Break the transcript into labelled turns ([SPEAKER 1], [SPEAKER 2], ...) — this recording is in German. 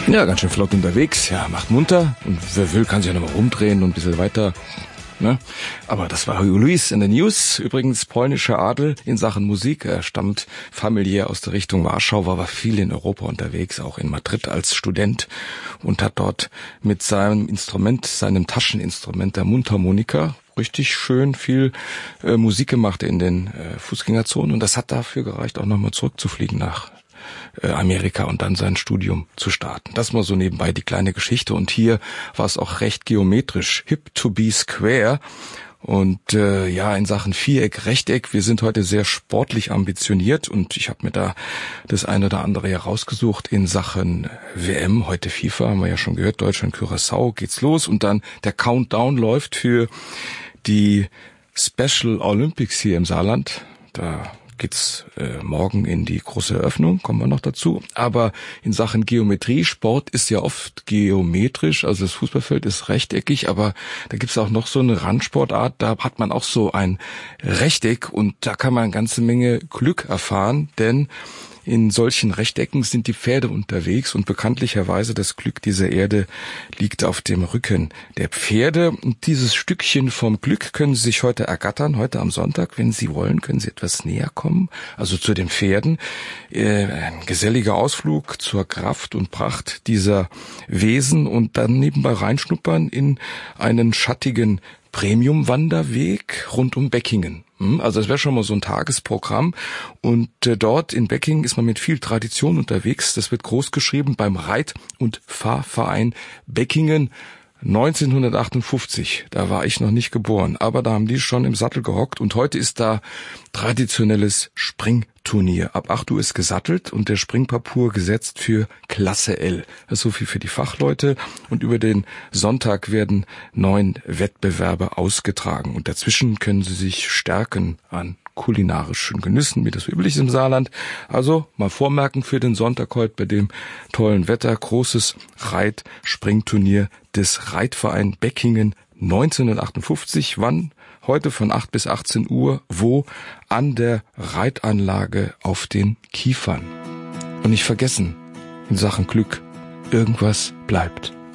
[SPEAKER 1] Ja, ganz schön flott unterwegs. Ja, macht munter. Und wer will, kann sich ja nochmal rumdrehen und ein bisschen weiter. Ne? Aber das war Hugo Luis in the News. Übrigens polnischer Adel in Sachen Musik. Er stammt familiär aus der Richtung Warschau, war aber viel in Europa unterwegs, auch in Madrid als Student und hat dort mit seinem Instrument, seinem Tascheninstrument, der Mundharmonika, richtig schön viel Musik gemacht in den Fußgängerzonen. Und das hat dafür gereicht, auch nochmal zurückzufliegen nach Amerika und dann sein Studium zu starten. Das mal so nebenbei die kleine Geschichte. Und hier war es auch recht geometrisch. Hip to be square. Und in Sachen Viereck, Rechteck, wir sind heute sehr sportlich ambitioniert und ich habe mir da das eine oder andere herausgesucht in Sachen WM. Heute FIFA, haben wir ja schon gehört, Deutschland, Curaçao, geht's los. Und dann der Countdown läuft für die Special Olympics hier im Saarland. Da geht's morgen in die große Eröffnung, kommen wir noch dazu. Aber in Sachen Geometrie, Sport ist ja oft geometrisch, also das Fußballfeld ist rechteckig, aber da gibt's auch noch so eine Randsportart, da hat man auch so ein Rechteck und da kann man eine ganze Menge Glück erfahren, denn in solchen Rechtecken sind die Pferde unterwegs und bekanntlicherweise das Glück dieser Erde liegt auf dem Rücken der Pferde. Und dieses Stückchen vom Glück können Sie sich heute ergattern, heute am Sonntag. Wenn Sie wollen, können Sie etwas näher kommen, also zu den Pferden. Ein geselliger Ausflug zur Kraft und Pracht dieser Wesen und dann nebenbei reinschnuppern in einen schattigen Premium-Wanderweg rund um Beckingen. Also das wäre schon mal so ein Tagesprogramm und dort in Beckingen ist man mit viel Tradition unterwegs. Das wird groß geschrieben beim Reit- und Fahrverein Beckingen 1958. Da war ich noch nicht geboren, aber da haben die schon im Sattel gehockt und heute ist da traditionelles Springturnier. Ab 8 Uhr ist gesattelt und der Springparcours gesetzt für Klasse L. Das ist so viel für die Fachleute und über den Sonntag werden 9 Wettbewerbe ausgetragen und dazwischen können Sie sich stärken an kulinarischen Genüssen, wie das üblich ist im Saarland. Also mal vormerken für den Sonntag heute bei dem tollen Wetter. Großes Reit-Springturnier des Reitverein Beckingen 1958. Wann? Heute von 8 bis 18 Uhr. Wo? An der Reitanlage auf den Kiefern. Und nicht vergessen, in Sachen Glück, irgendwas bleibt.